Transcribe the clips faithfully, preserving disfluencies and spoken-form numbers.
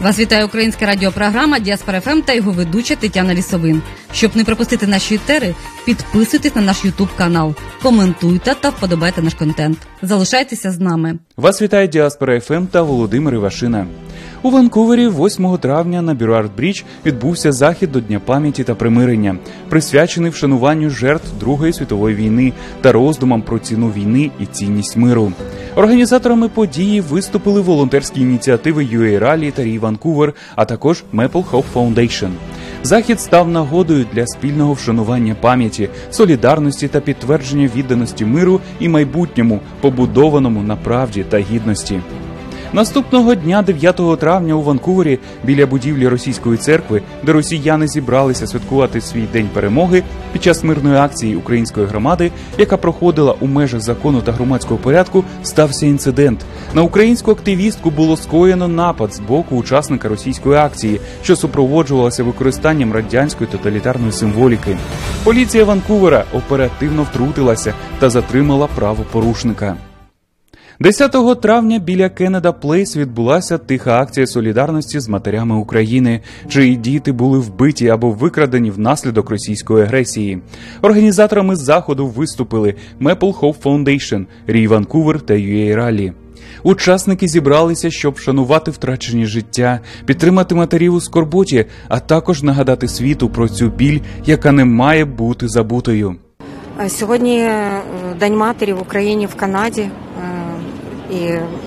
Вас вітає українська радіопрограма «Діаспора еф ем» та його ведуча Тетяна Лісовин. Щоб не пропустити наші етери, підписуйтесь на наш ютуб-канал, коментуйте та вподобайте наш контент. Залишайтеся з нами. Вас вітає «Діаспора еф ем» та Володимир Івашина. У Ванкувері восьмого травня на Бюрард-Брідж відбувся захід до Дня пам'яті та примирення, присвячений вшануванню жертв Другої світової війни та роздумам про ціну війни і цінність миру. Організаторами події виступили волонтерські ініціативи ю ей Rally та Рі Ванкувер, а також Maple Hope Foundation. Захід став нагодою для спільного вшанування пам'яті, солідарності та підтвердження відданості миру і майбутньому, побудованому на правді та гідності. Наступного дня, дев'ятого травня, у Ванкувері, біля будівлі російської церкви, де росіяни зібралися святкувати свій День перемоги, під час мирної акції української громади, яка проходила у межах закону та громадського порядку, стався інцидент. На українську активістку було скоєно напад з боку учасника російської акції, що супроводжувалася використанням радянської тоталітарної символіки. Поліція Ванкувера оперативно втрутилася та затримала правопорушника. десятого травня біля Кеннеда Плейс відбулася тиха акція солідарності з матерями України, чиї діти були вбиті або викрадені внаслідок російської агресії. Організаторами заходу виступили Maple Hope Foundation, Рі Ванкувер та ю ей Rally. Учасники зібралися, щоб вшанувати втрачені життя, підтримати матерів у скорботі, а також нагадати світу про цю біль, яка не має бути забутою. Сьогодні День матері в Україні, в Канаді. І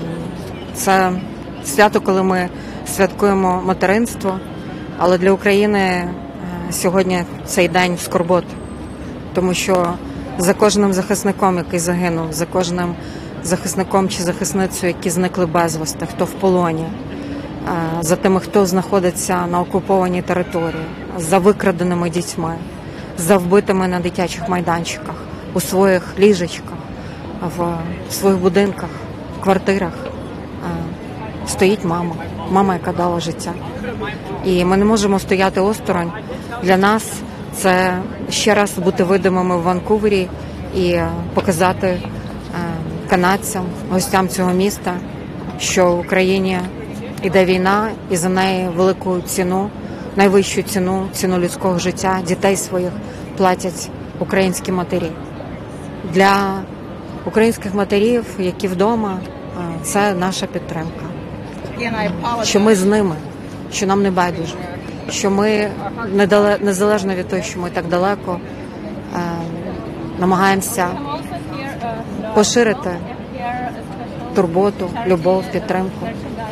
це свято, коли ми святкуємо материнство, але для України сьогодні цей день скорбот, тому що за кожним захисником, який загинув, за кожним захисником чи захисницею, які зникли безвісти, хто в полоні, за тими, хто знаходиться на окупованій території, за викраденими дітьми, за вбитими на дитячих майданчиках, у своїх ліжечках, в своїх будинках, в квартирах стоїть мама, мама, яка дала життя. І ми не можемо стояти осторонь. Для нас це ще раз бути видимими в Ванкувері і показати канадцям, гостям цього міста, що в Україні йде війна і за неї велику ціну, найвищу ціну, ціну людського життя, дітей своїх платять українські матері. Для українських матерів, які вдома, це наша підтримка. Що ми з ними, що нам не байдуже, що ми, незалежно від того, що ми так далеко, намагаємося поширити турботу, любов, підтримку.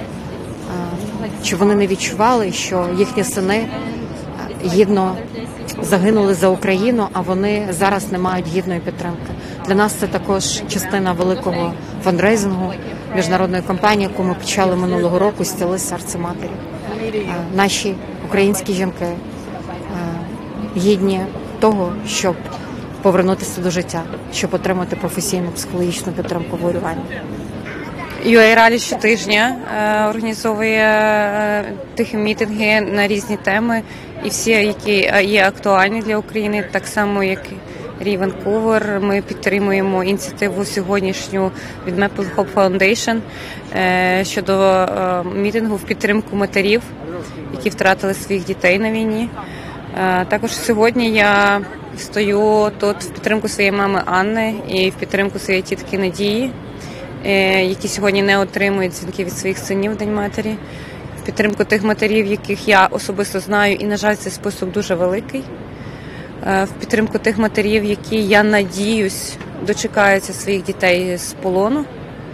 Щоб вони не відчували, що їхні сини гідно загинули за Україну, а вони зараз не мають гідної підтримки. Для нас це також частина великого фандрейзингу, міжнародної кампанії, яку ми почали минулого року «Зціли серце матері». Наші українські жінки гідні того, щоб повернутися до життя, щоб отримати професійну психологічну підтримку в горюванні. ю ей Rally щотижня організовує тихі мітинги на різні теми, і всі, які є актуальні для України, так само, як Рі Ванкувер. Ми підтримуємо ініціативу сьогоднішню від Maple Hope Foundation щодо мітингу в підтримку матерів, які втратили своїх дітей на війні. Також сьогодні я стою тут в підтримку своєї мами Анни і в підтримку своєї тітки Надії, які сьогодні не отримують дзвінки від своїх синів в День матері, в підтримку тих матерів, яких я особисто знаю, і, на жаль, цей список дуже великий, в підтримку тих матерів, які, я надіюсь, дочекаються своїх дітей з полону,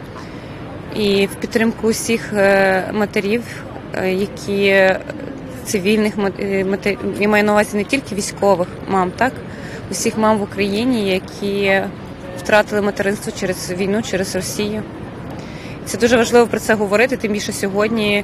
і в підтримку усіх матерів, які цивільних матерів, я маю на увазі не тільки військових мам, так, усіх мам в Україні, які втратили материнство через війну, через Росію. Це дуже важливо про це говорити, тим більше сьогодні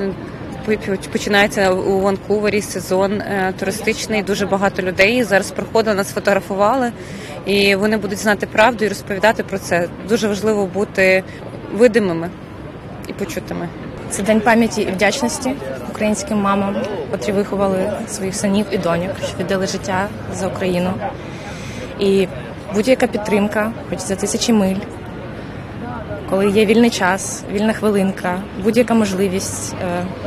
починається у Ванкувері сезон туристичний, дуже багато людей зараз проходили, нас фотографували, і вони будуть знати правду і розповідати про це. Дуже важливо бути видимими і почутими. Це день пам'яті і вдячності українським мамам, котрі виховали своїх синів і доньок, що віддали життя за Україну. І будь-яка підтримка, хоч за тисячі миль, коли є вільний час, вільна хвилинка, будь-яка можливість